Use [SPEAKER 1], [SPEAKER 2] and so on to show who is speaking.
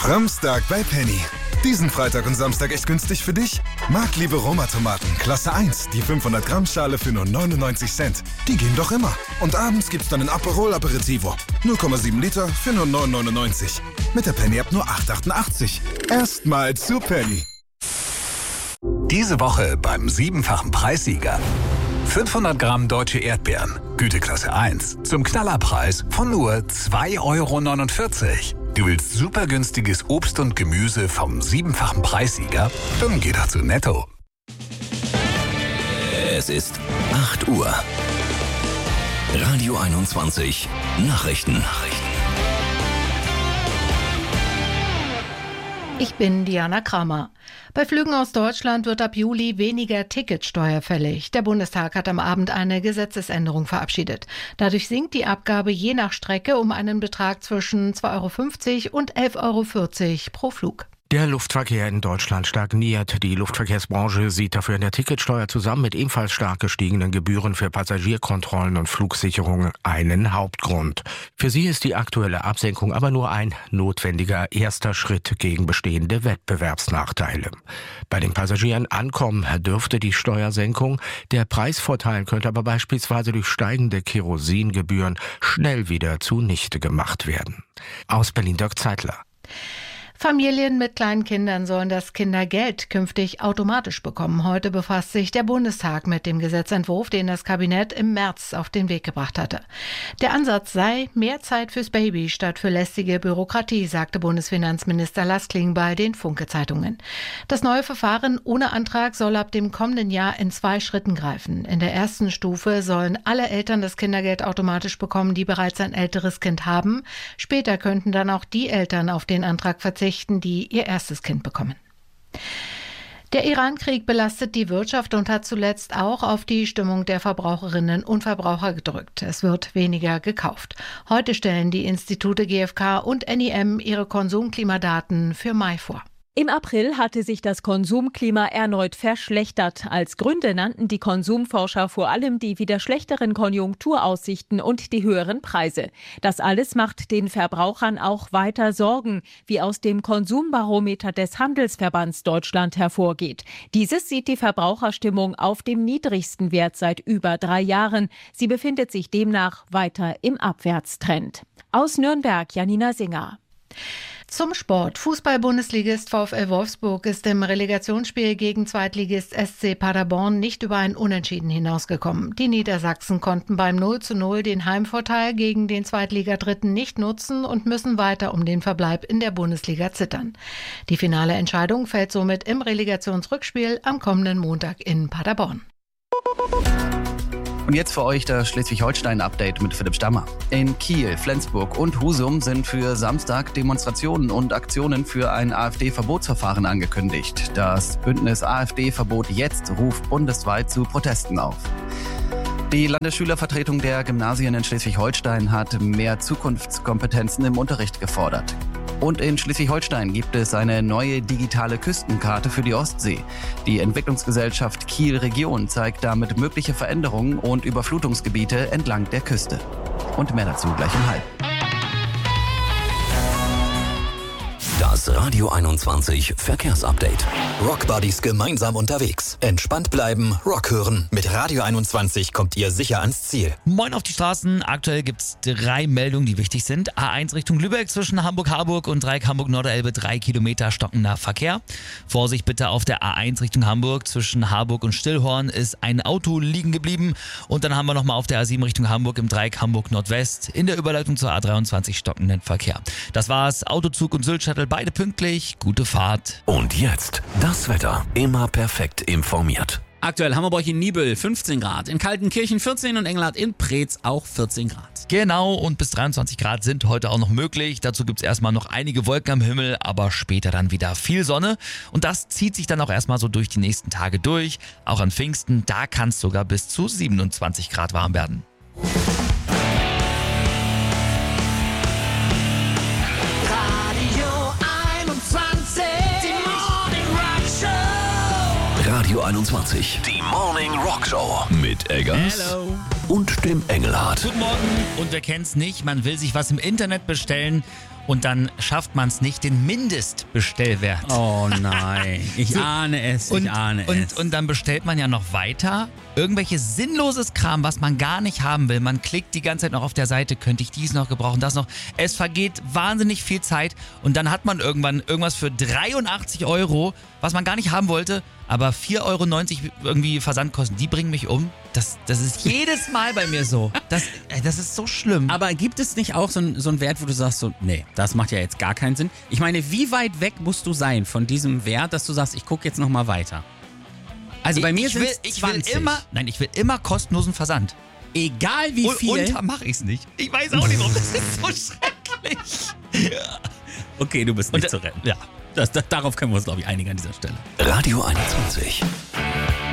[SPEAKER 1] Samstag bei Penny. Diesen Freitag und Samstag echt günstig für dich? Marktliebe Roma-Tomaten, Klasse 1, die 500 Gramm Schale für nur 99 Cent. Die gehen doch immer. Und abends gibt's dann ein Aperol Aperitivo. 0,7 Liter für nur 9,99. Mit der Penny-App nur 8,88. Erstmal zu Penny.
[SPEAKER 2] Diese Woche beim 7-fachen Preissieger. 500 Gramm deutsche Erdbeeren, Güteklasse 1, zum Knallerpreis von nur 2,49 €. Du willst super günstiges Obst und Gemüse vom 7-fachen Preissieger? Dann geh doch zu Netto.
[SPEAKER 3] Es ist 8 Uhr. Radio 21 Nachrichten.
[SPEAKER 4] Ich bin Diana Kramer. Bei Flügen aus Deutschland wird ab Juli weniger Ticketsteuer fällig. Der Bundestag hat am Abend eine Gesetzesänderung verabschiedet. Dadurch sinkt die Abgabe je nach Strecke um einen Betrag zwischen 2,50 € und 11,40 € pro Flug.
[SPEAKER 5] Der Luftverkehr in Deutschland stagniert. Die Luftverkehrsbranche sieht dafür in der Ticketsteuer zusammen mit ebenfalls stark gestiegenen Gebühren für Passagierkontrollen und Flugsicherung einen Hauptgrund. Für sie ist die aktuelle Absenkung aber nur ein notwendiger erster Schritt gegen bestehende Wettbewerbsnachteile. Bei den Passagieren ankommen dürfte die Steuersenkung. Der Preisvorteil könnte aber beispielsweise durch steigende Kerosingebühren schnell wieder zunichte gemacht werden. Aus Berlin Dirk Zeitler.
[SPEAKER 4] Familien mit kleinen Kindern sollen das Kindergeld künftig automatisch bekommen. Heute befasst sich der Bundestag mit dem Gesetzentwurf, den das Kabinett im März auf den Weg gebracht hatte. Der Ansatz sei mehr Zeit fürs Baby statt für lästige Bürokratie, sagte Bundesfinanzminister Laskling bei den Funke-Zeitungen. Das neue Verfahren ohne Antrag soll ab dem kommenden Jahr in 2 Schritten greifen. In der ersten Stufe sollen alle Eltern das Kindergeld automatisch bekommen, die bereits ein älteres Kind haben. Später könnten dann auch die Eltern auf den Antrag verzichten, die ihr erstes Kind bekommen. Der Iran-Krieg belastet die Wirtschaft und hat zuletzt auch auf die Stimmung der Verbraucherinnen und Verbraucher gedrückt. Es wird weniger gekauft. Heute stellen die Institute GfK und NIM ihre Konsumklimadaten für Mai vor.
[SPEAKER 6] Im April hatte sich das Konsumklima erneut verschlechtert. Als Gründe nannten die Konsumforscher vor allem die wieder schlechteren Konjunkturaussichten und die höheren Preise. Das alles macht den Verbrauchern auch weiter Sorgen, wie aus dem Konsumbarometer des Handelsverbands Deutschland hervorgeht. Dieses sieht die Verbraucherstimmung auf dem niedrigsten Wert seit über 3 Jahren. Sie befindet sich demnach weiter im Abwärtstrend. Aus Nürnberg, Janina Singer.
[SPEAKER 4] Zum Sport. Fußball-Bundesligist VfL Wolfsburg ist im Relegationsspiel gegen Zweitligist SC Paderborn nicht über ein Unentschieden hinausgekommen. Die Niedersachsen konnten beim 0:0 den Heimvorteil gegen den Zweitligadritten nicht nutzen und müssen weiter um den Verbleib in der Bundesliga zittern. Die finale Entscheidung fällt somit im Relegationsrückspiel am kommenden Montag in Paderborn.
[SPEAKER 7] Und jetzt für euch das Schleswig-Holstein-Update mit Philipp Stammer. In Kiel, Flensburg und Husum sind für Samstag Demonstrationen und Aktionen für ein AfD-Verbotsverfahren angekündigt. Das Bündnis AfD-Verbot jetzt ruft bundesweit zu Protesten auf. Die Landesschülervertretung der Gymnasien in Schleswig-Holstein hat mehr Zukunftskompetenzen im Unterricht gefordert. Und in Schleswig-Holstein gibt es eine neue digitale Küstenkarte für die Ostsee. Die Entwicklungsgesellschaft Kiel Region zeigt damit mögliche Veränderungen und Überflutungsgebiete entlang der Küste. Und mehr dazu gleich um 12:30.
[SPEAKER 3] Das Radio 21 Verkehrsupdate. Rockbuddies gemeinsam unterwegs. Entspannt bleiben, Rock hören. Mit Radio 21 kommt ihr sicher ans Ziel.
[SPEAKER 8] Moin auf die Straßen. Aktuell gibt es 3 Meldungen, die wichtig sind. A1 Richtung Lübeck zwischen Hamburg-Harburg und Dreieck Hamburg-Norderelbe 3 Kilometer stockender Verkehr. Vorsicht bitte auf der A1 Richtung Hamburg zwischen Harburg und Stillhorn ist ein Auto liegen geblieben. Und dann haben wir nochmal auf der A7 Richtung Hamburg im Dreieck Hamburg-Nordwest in der Überleitung zur A23 stockenden Verkehr. Das war's. Autozug und Sylt-Shuttle beide pünktlich. Gute Fahrt.
[SPEAKER 3] Und jetzt das Wetter. Immer perfekt informiert.
[SPEAKER 9] Aktuell haben wir bei euch in Nibel 15 Grad, in Kaltenkirchen 14 und Engelhardt in Preetz auch 14 Grad.
[SPEAKER 8] Genau, und bis 23 Grad sind heute auch noch möglich. Dazu gibt es erstmal noch einige Wolken am Himmel, aber später dann wieder viel Sonne. Und das zieht sich dann auch erstmal so durch die nächsten Tage durch. Auch an Pfingsten, da kann es sogar bis zu 27 Grad warm werden.
[SPEAKER 3] Radio 21. Die Morning Rock Show. Mit Eggers und dem Engelhardt.
[SPEAKER 8] Guten Morgen. Und wer kennt's nicht, man will sich was im Internet bestellen und dann schafft man es nicht, den Mindestbestellwert.
[SPEAKER 9] Oh nein, ich ahne es. Und
[SPEAKER 8] dann bestellt man ja noch weiter irgendwelches sinnloses Kram, was man gar nicht haben will. Man klickt die ganze Zeit noch auf der Seite, könnte ich dies noch gebrauchen, das noch. Es vergeht wahnsinnig viel Zeit und dann hat man irgendwann irgendwas für 83 €, was man gar nicht haben wollte, aber 4,90 € irgendwie Versandkosten, die bringen mich um. Das ist jedes Mal bei mir so. Das ist so schlimm.
[SPEAKER 9] Aber gibt es nicht auch so einen Wert, wo du sagst, so, nee, das macht ja jetzt gar keinen Sinn? Ich meine, wie weit weg musst du sein von diesem Wert, dass du sagst, ich gucke jetzt nochmal weiter? Also bei mir sind es 20.
[SPEAKER 8] Ich will immer kostenlosen Versand.
[SPEAKER 9] Egal wie viel.
[SPEAKER 8] Und da mache ich es nicht. Ich weiß auch nicht warum. Das ist so schrecklich.
[SPEAKER 9] Okay, du bist nicht zu retten.
[SPEAKER 8] Ja.
[SPEAKER 9] Darauf können wir uns, glaube ich, einigen an dieser Stelle.
[SPEAKER 3] Radio 21.